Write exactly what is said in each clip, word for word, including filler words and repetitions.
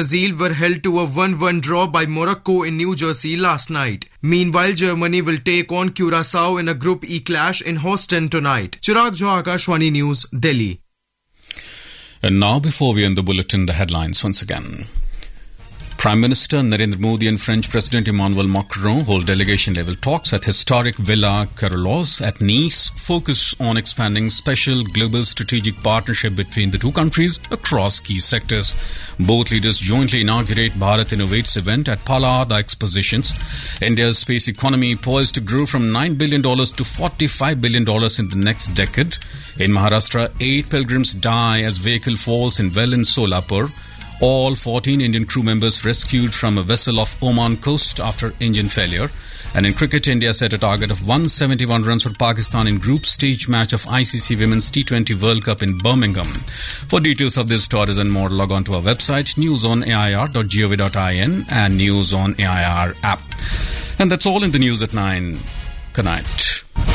Brazil were held to a one one draw by Morocco in New Jersey last night. Meanwhile, Germany will take on Curacao in a Group E clash in Houston tonight. Chirag Jha, Akashvani News, Delhi. And now, before we end the bulletin, the headlines once again. Prime Minister Narendra Modi and French President Emmanuel Macron hold delegation-level talks at historic Villa Carolus at Nice, focus on expanding special global strategic partnership between the two countries across key sectors. Both leaders jointly inaugurate Bharat Innovates event at Palada Expositions. India's space economy poised to grow from nine billion dollars to forty-five billion dollars in the next decade. In Maharashtra, eight pilgrims die as vehicle falls in well in Solapur. All fourteen Indian crew members rescued from a vessel off Oman coast after engine failure. And in cricket, India set a target of one hundred seventy-one runs for Pakistan in group stage match of I C C Women's T twenty World Cup in Birmingham. For details of these stories and more, log on to our website news on A I R dot gov dot in and News on A I R app. And that's all in the news at nine. Good night.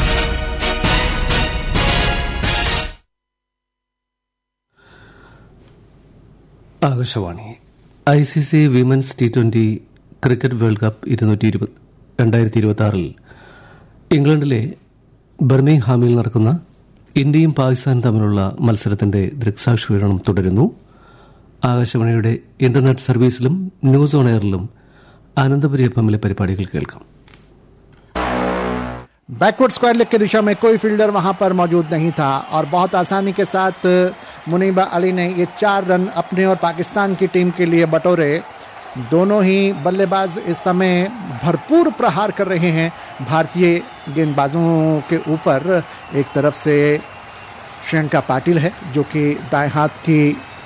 Akashvani. I C C women's T twenty cricket world cup രണ്ടായിരത്തി ഇരുപത്തി ആറിൽ ഇംഗ്ലണ്ടിലെ ബർമിംഗ്ഹാമിൽ നടക്കുന്ന ഇന്ത്യയും പാകിസ്ഥാനും തമ്മിലുള്ള മത്സരത്തിന്റെ ദൃക്സാക്ഷി വിവരണം തുടരുന്നു. ആകാശവാണിയുടെ internet സർവീസിലും news on എയറിലും Ananthapuri F എമ്മിലെ പരിപാടികൾ കേൾക്കാം. बैकवर्ड स्क्वायर लेग की दिशा में कोई फील्डर वहां पर मौजूद नहीं था और बहुत आसानी के साथ मुनीबा अली ने ये चार रन अपने और पाकिस्तान की टीम के लिए बटोरे. दोनों ही बल्लेबाज इस समय भरपूर प्रहार कर रहे हैं भारतीय गेंदबाजों के ऊपर. एक तरफ से श्रेयंका पाटिल है जो कि दाएं हाथ की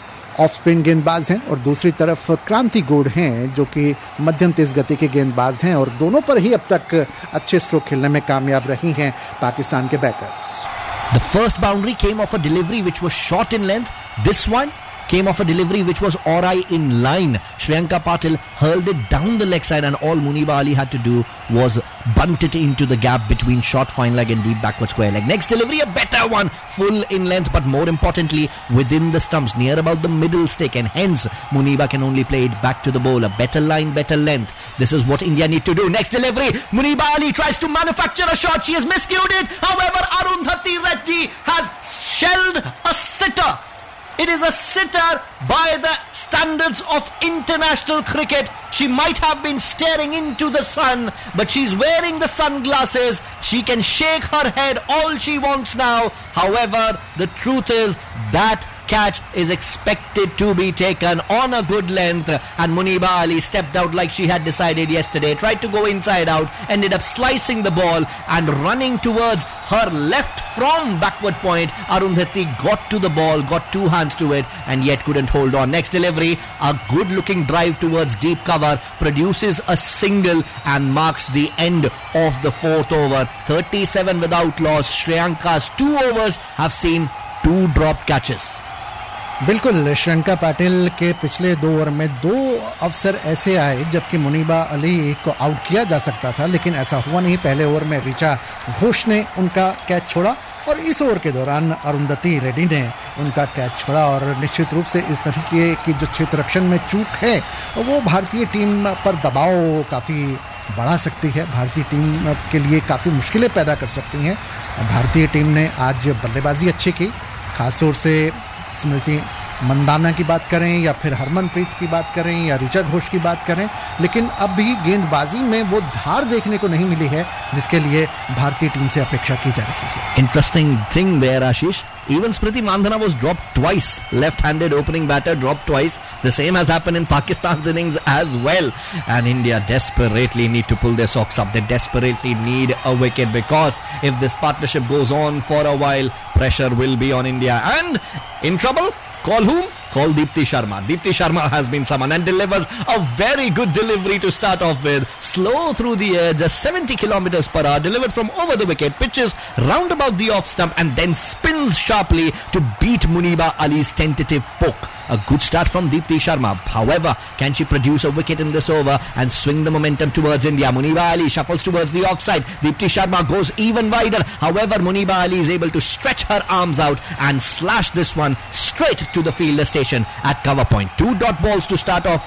ऑफ स्पिन गेंदबाज हैं और दूसरी तरफ क्रांति गौड़ हैं जो कि मध्यम तेज गति के गेंदबाज हैं और दोनों पर ही अब तक अच्छे स्ट्रोक खेलने में कामयाब रही हैं पाकिस्तान के batters. The first boundary came off a delivery which was short in length. This one came off a delivery which was alright in line. Shreyanka Patil hurled it down the leg side and all Muniba Ali had to do was bunt it into the gap between short fine leg and deep backward square leg. Next delivery, a better one, full in length but more importantly within the stumps, near about the middle stick, and hence Muniba can only play it back to the bowler. Better line, better length. This is what India need to do. Next delivery, Muniba Ali tries to manufacture a shot. She has miscued it. However, Arundhati Reddy has shelled a sitter. It is a sitter by the standards of international cricket. She might have been staring into the sun, but she's wearing the sunglasses. She can shake her head all she wants now. However, the truth is that catch is expected to be taken on a good length, and Muniba Ali stepped out like she had decided yesterday, tried to go inside out, ended up slicing the ball and running towards her left from backward point. Arundhati got to the ball, got two hands to it and yet couldn't hold on. Next delivery, a good looking drive towards deep cover, produces a single and marks the end of the fourth over. thirty-seven without loss. Shreyanka's two overs have seen two drop catches. बिल्कुल, श्रेयंका पाटिल के पिछले दो over में दो अवसर ऐसे आए जबकि मुनीबा अली को आउट किया जा सकता था, लेकिन ऐसा हुआ नहीं. पहले ओवर में ऋचा घोष ने उनका कैच छोड़ा और इस ओवर के दौरान अरुंधति रेड्डी ने उनका कैच छोड़ा और निश्चित रूप से इस तरीके की जो क्षेत्र रक्षण में चूक है वो भारतीय टीम पर दबाव काफ़ी बढ़ा सकती है, भारतीय टीम के लिए काफ़ी मुश्किलें पैदा कर सकती हैं. भारतीय टीम ने आज बल्लेबाजी अच्छी की, खासतौर से स्मृति मंदाना की बात करें या फिर हरमनप्रीत की बात करें या ऋचा घोष की बात करें, लेकिन अब भी गेंदबाजी में वो धार देखने को नहीं मिली है जिसके लिए भारतीय टीम से अपेक्षा की जा रही है. Interesting thing there, Ashish. Even Smriti Mandhana was dropped twice. Left-handed opening batter dropped twice. The same has happened in Pakistan's innings as well. And India desperately need to pull their socks up. They desperately need a wicket because if this partnership goes on for a while, pressure will be on India. And in trouble, call whom? Call Deepti Sharma. Deepti Sharma has been summoned and delivers a very good delivery to start off with. Slow through the air, just seventy kilometers per hour, delivered from over the wicket, pitches round about the off stump and then spins sharply to beat Muniba Ali's tentative poke. A good start from Deepti Sharma. However, can she produce a wicket in this over and swing the momentum towards India? Muniba Ali shuffles towards the offside. Deepti Sharma goes even wider. However, Muniba Ali is able to stretch her arms out and slash this one straight to the fielder station at cover point. Two dot balls to start off